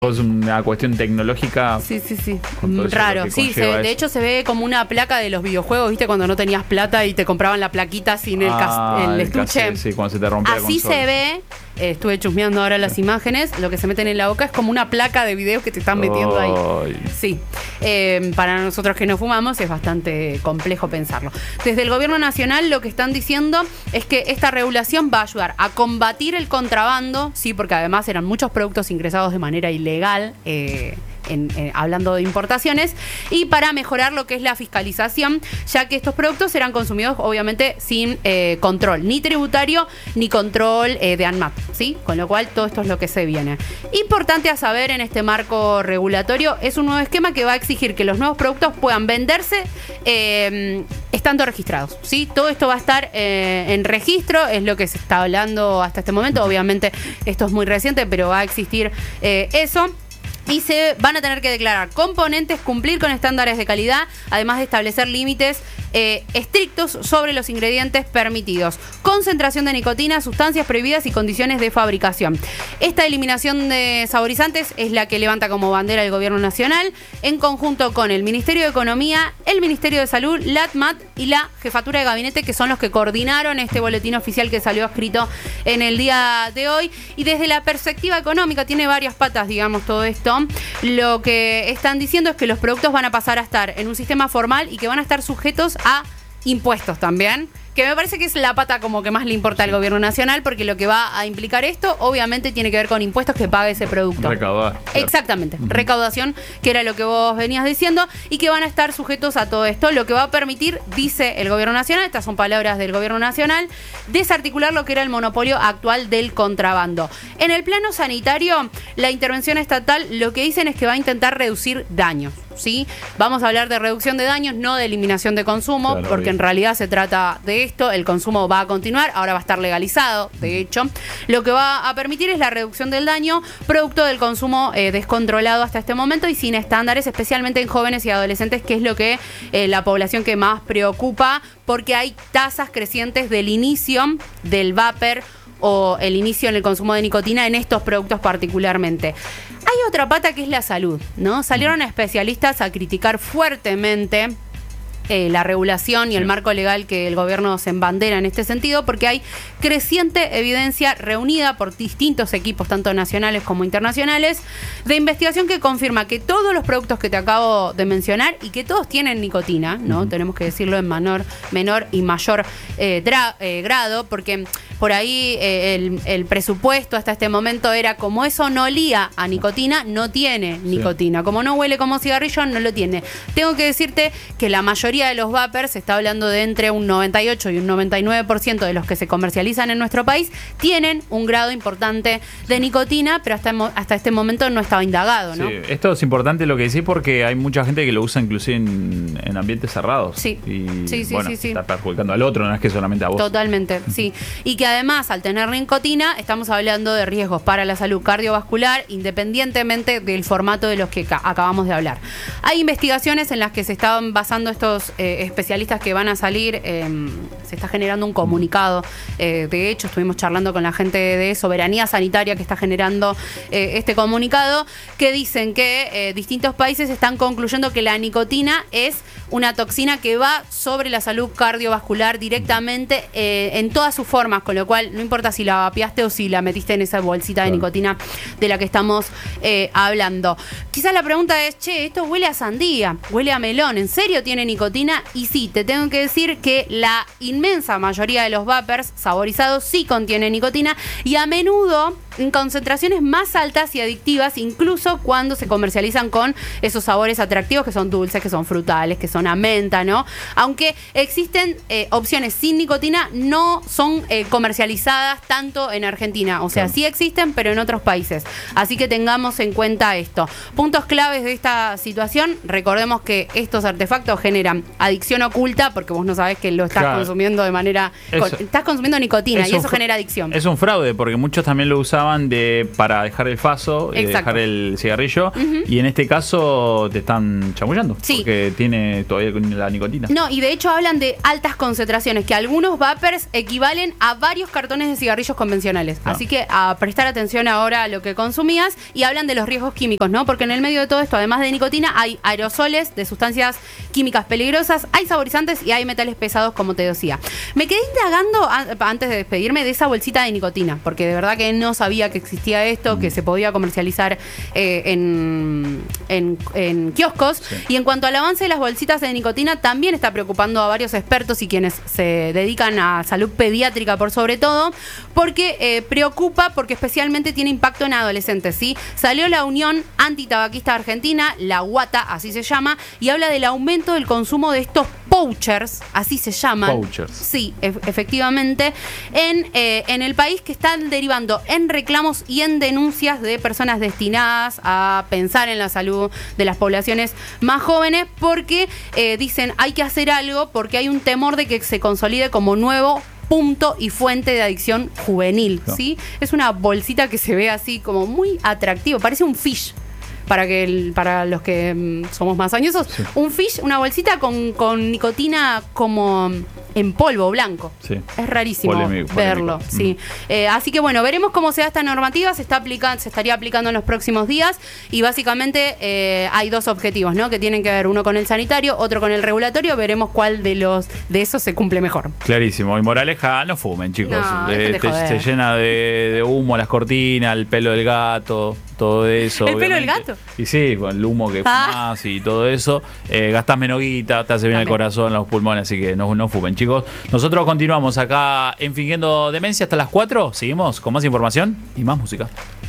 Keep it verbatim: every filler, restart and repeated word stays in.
Es una cuestión tecnológica. Sí, sí, sí. Raro. Sí, se, de hecho se ve como una placa de los videojuegos, ¿viste? Cuando no tenías plata y te compraban la plaquita sin el, ah, cas el el estuche. Cassette, sí, cuando se te rompía Así la consola. se ve. Eh, estuve chusmeando ahora las imágenes. Lo que se meten en la boca es como una placa de videos que te están metiendo oh. ahí. Sí. Eh, para nosotros que no fumamos es bastante complejo pensarlo. Desde el gobierno nacional lo que están diciendo es que esta regulación va a ayudar a combatir el contrabando, sí, porque además eran muchos productos ingresados de manera ilegal, eh, En, en, hablando de importaciones, y para mejorar lo que es la fiscalización, ya que estos productos eran consumidos obviamente sin eh, control ni tributario ni control eh, de ANMAT, ¿sí? Con lo cual todo esto es lo que se viene. Importante a saber en este marco regulatorio, es un nuevo esquema que va a exigir que los nuevos productos puedan venderse eh, estando registrados, ¿sí? Todo esto va a estar eh, en registro, es lo que se está hablando hasta este momento. Obviamente esto es muy reciente, pero va a existir eh, eso. Y se van a tener que declarar componentes, cumplir con estándares de calidad, además de establecer límites eh, estrictos sobre los ingredientes permitidos, concentración de nicotina, sustancias prohibidas y condiciones de fabricación. Esta eliminación de saborizantes es la que levanta como bandera el Gobierno Nacional, en conjunto con el Ministerio de Economía, el Ministerio de Salud, la ANMAT y la Jefatura de Gabinete, que son los que coordinaron este boletín oficial que salió escrito en el día de hoy. Y desde la perspectiva económica, tiene varias patas, digamos, todo esto. Lo que están diciendo es que los productos van a pasar a estar en un sistema formal y que van a estar sujetos a impuestos también, que me parece que es la pata como que más le importa al gobierno nacional, porque lo que va a implicar esto obviamente tiene que ver con impuestos que pague ese producto. Recaudar. Exactamente, uh-huh. Recaudación, que era lo que vos venías diciendo, y que van a estar sujetos a todo esto, lo que va a permitir, dice el gobierno nacional, estas son palabras del gobierno nacional, desarticular lo que era el monopolio actual del contrabando. En el plano sanitario, la intervención estatal lo que dicen es que va a intentar reducir daños, ¿sí? Vamos a hablar de reducción de daños, no de eliminación de consumo, claro, porque bien. En realidad se trata de esto, el consumo va a continuar, ahora va a estar legalizado, de hecho. Lo que va a permitir es la reducción del daño producto del consumo eh, descontrolado hasta este momento y sin estándares, especialmente en jóvenes y adolescentes, que es lo que eh, la población que más preocupa, porque hay tasas crecientes del inicio del vapor o el inicio en el consumo de nicotina en estos productos particularmente. Hay otra pata que es la salud, ¿no? Salieron especialistas a criticar fuertemente Eh, la regulación y el marco legal que el gobierno se embandera en este sentido, porque hay creciente evidencia reunida por distintos equipos, tanto nacionales como internacionales, de investigación que confirma que todos los productos que te acabo de mencionar y que todos tienen nicotina, ¿no? Uh-huh. Tenemos que decirlo en menor, menor y mayor eh, dra- eh, grado, porque por ahí eh, el, el presupuesto hasta este momento era, como eso no olía a nicotina, no tiene sí. nicotina. Como no huele como cigarrillo, no lo tiene. Tengo que decirte que la mayoría de los vapers, se está hablando de entre un noventa y ocho y un noventa y nueve por ciento de los que se comercializan en nuestro país, tienen un grado importante de nicotina, pero hasta, hasta este momento no estaba indagado, ¿no? Sí, esto es importante lo que decís, porque hay mucha gente que lo usa inclusive en, en ambientes cerrados. Sí, y, sí, sí, bueno, sí, sí. Está perjudicando al otro, no es que solamente a vos. Totalmente, sí. Y que además, al tener nicotina, estamos hablando de riesgos para la salud cardiovascular, independientemente del formato de los que ca- acabamos de hablar. Hay investigaciones en las que se estaban basando estos Eh, especialistas que van a salir, eh, se está generando un comunicado, eh, de hecho estuvimos charlando con la gente de Soberanía Sanitaria que está generando eh, este comunicado, que dicen que eh, distintos países están concluyendo que la nicotina es una toxina que va sobre la salud cardiovascular directamente eh, en todas sus formas, con lo cual no importa si la vapeaste o si la metiste en esa bolsita de nicotina de la que estamos eh, hablando. Quizás la pregunta es, che, esto huele a sandía, huele a melón, ¿en serio tiene nicotina? Y sí, te tengo que decir que la inmensa mayoría de los vapers saborizados sí contienen nicotina, y a menudo en concentraciones más altas y adictivas, incluso cuando se comercializan con esos sabores atractivos que son dulces, que son frutales, que son a menta, ¿no? Aunque existen eh, opciones sin nicotina, no son eh, comercializadas tanto en Argentina. O sea, sí existen, pero en otros países. Así que tengamos en cuenta esto. Puntos claves de esta situación: recordemos que estos artefactos generan adicción oculta, porque vos no sabés que lo estás claro. consumiendo de manera... Con, estás consumiendo nicotina y eso genera adicción. Es un fraude, porque muchos también lo usan usaban de para dejar el faso, eh, dejar el cigarrillo, uh-huh. y en este caso te están chamullando, sí. porque tiene todavía la nicotina. No, y de hecho hablan de altas concentraciones, que algunos vapers equivalen a varios cartones de cigarrillos convencionales. No. Así que a prestar atención ahora a lo que consumías, y hablan de los riesgos químicos, ¿no? Porque en el medio de todo esto, además de nicotina, hay aerosoles de sustancias químicas peligrosas, hay saborizantes y hay metales pesados, como te decía. Me quedé indagando, antes de despedirme, de esa bolsita de nicotina, porque de verdad que no sabía que existía esto, que se podía comercializar eh, en, en, en kioscos. Sí. Y en cuanto al avance de las bolsitas de nicotina, también está preocupando a varios expertos y quienes se dedican a salud pediátrica por sobre todo, porque eh, preocupa, porque especialmente tiene impacto en adolescentes, ¿sí? Salió la Unión Antitabaquista Argentina, la UATA, así se llama, y habla del aumento del consumo de estos pouchers, así se llaman. Pouchers. Sí, e- efectivamente, en, eh, en el país, que están derivando en reclamos y en denuncias de personas destinadas a pensar en la salud de las poblaciones más jóvenes, porque eh, dicen hay que hacer algo porque hay un temor de que se consolide como nuevo punto y fuente de adicción juvenil, no. ¿sí? Es una bolsita que se ve así como muy atractivo, parece un fish. Para que el, para los que mm, somos más añosos, sí. Un fish, una bolsita con, con nicotina como en polvo blanco. Sí. Es rarísimo polémico, verlo. Polémico. Sí. Mm. Eh, así que bueno, veremos cómo se da esta normativa. Se está aplicando, se estaría aplicando en los próximos días. Y básicamente eh, hay dos objetivos, ¿no? Que tienen que ver uno con el sanitario, otro con el regulatorio. Veremos cuál de los de esos se cumple mejor. Clarísimo. Y moraleja, no fumen, chicos. No, eh, te, se llena de, de humo las cortinas, el pelo del gato, todo eso. ¿El obviamente. pelo del gato? Y sí, con el humo que ah. fumás y todo eso. Eh, gastás menos guita, te hace bien También. el corazón, los pulmones, así que no, no fumen, chicos. Nosotros continuamos acá en Fingiendo Demencia hasta las cuatro. Seguimos con más información y más música.